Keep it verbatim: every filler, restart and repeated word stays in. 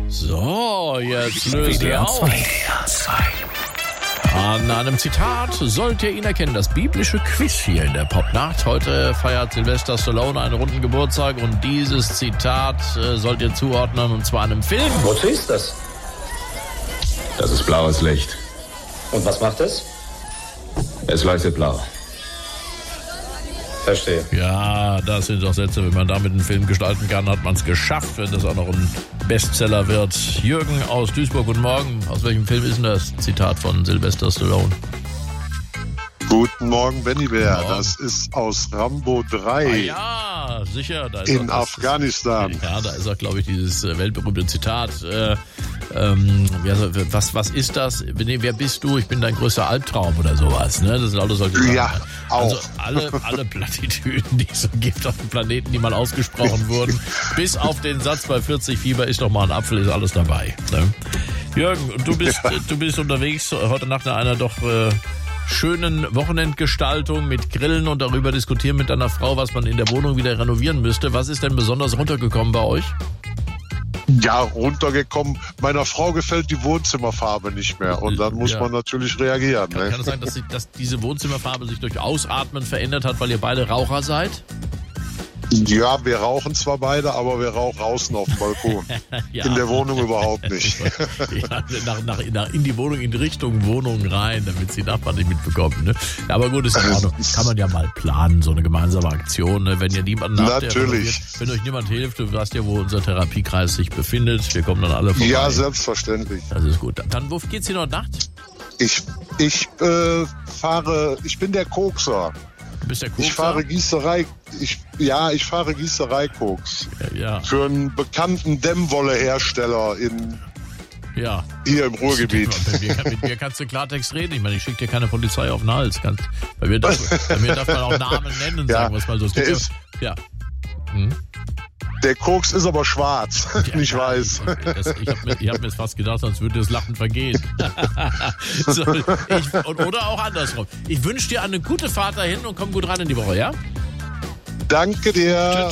So, jetzt löst er auf. An einem Zitat sollt ihr ihn erkennen. Das biblische Quiz hier in der Popnacht. Heute feiert Sylvester Stallone einen runden Geburtstag und dieses Zitat äh, sollt ihr zuordnen, und zwar einem Film. Wozu ist das? Das ist blaues Licht. Und was macht es? Es leuchtet blau. Verstehe. Ja, das sind doch Sätze, wenn man damit einen Film gestalten kann, hat man es geschafft, wenn das auch noch ein Bestseller wird. Jürgen aus Duisburg, guten Morgen. Aus welchem Film ist denn das Zitat von Sylvester Stallone? Guten Morgen, Benny Bär. Morgen. Das ist aus Rambo drei. Ah, ja, sicher. Da ist in auch das, Afghanistan. Ja, da ist auch, glaube ich, dieses äh, weltberühmte Zitat. Äh, ähm, was, was ist das? Nee, wer bist du? Ich bin dein größter Albtraum oder sowas. Ne? Das sind alles solche Sachen. Ja, auch. Also alle, alle Plattitüden, die es so gibt auf dem Planeten, die mal ausgesprochen wurden. Bis auf den Satz bei vierzig Fieber ist noch mal ein Apfel, ist alles dabei. Ne? Jürgen, du bist, ja. du bist unterwegs heute Nacht nach einer doch äh, schönen Wochenendgestaltung mit Grillen und darüber diskutieren mit deiner Frau, was man in der Wohnung wieder renovieren müsste. Was ist denn besonders runtergekommen bei euch? Ja, runtergekommen. Meiner Frau gefällt die Wohnzimmerfarbe nicht mehr. Und dann muss ja. man natürlich reagieren. Kann, ne? kann es sein, dass, sie, dass diese Wohnzimmerfarbe sich durch Ausatmen verändert hat, weil ihr beide Raucher seid? Ja, wir rauchen zwar beide, aber wir rauchen draußen auf dem Balkon. Ja. In der Wohnung überhaupt nicht. Ja, nach, nach, nach, in die Wohnung, in Richtung Wohnung rein, damit sie Nachbarn nicht mitbekommen. Ne? Ja, aber gut, ist in Ordnung. Kann man ja mal planen, so eine gemeinsame Aktion. Ne? Wenn ihr niemanden habt, der Natürlich. Wenn euch niemand hilft, du weißt ja, wo unser Therapiekreis sich befindet. Wir kommen dann alle vorbei. Ja, selbstverständlich. Das ist gut. Dann, wo geht's hier noch Nacht? Ich, ich äh, fahre, ich bin der Kokser. Du bist der Kokser? Ich fahre Gießerei, ich, ja, ich fahre Gießerei-Koks. Ja, ja. Für einen bekannten Dämmwollehersteller in, Ja. hier im Ruhrgebiet. Mit mir, mit mir kannst du Klartext reden. Ich meine, ich schicke dir keine Polizei auf den Hals. Kannst, bei, mir darf, bei mir darf man auch Namen nennen und Ja, sagen, was mal so ist. der ist- Ja. Hm? Der Koks ist aber schwarz, Ja, nicht ja, weiß. Ich, das- ich habe mir, ich hab mir fast gedacht, sonst würde das Lachen vergehen. So, ich, und, oder auch andersrum. Ich wünsche dir eine gute Fahrt dahin und komm gut rein in die Woche, ja? Danke dir.